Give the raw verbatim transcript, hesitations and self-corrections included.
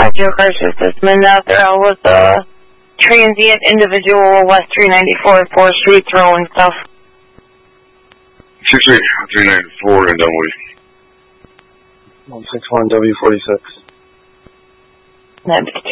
five zero crisis system out there with a transient individual West three ninety-four fourth Street throwing stuff. six eight three ninety-four and W. one six one W forty-six. That'd be